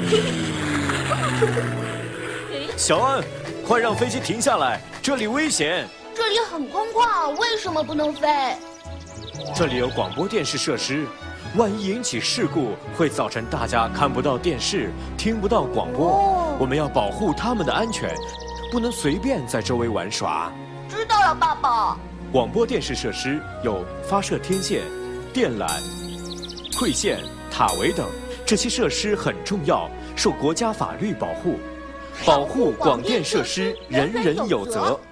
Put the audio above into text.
小安，快让飞机停下来，这里危险。 这里很空旷，为什么不能飞？ 这里有广播电视设施，万一引起事故，会造成大家看不到电视，听不到广播。我们要保护他们的安全，不能随便在周围玩耍。 知道了，爸爸。 广播电视设施有发射天线、电缆、馈线、塔围等，这些设施很重要，受国家法律保护。保护广电设施，人人有责。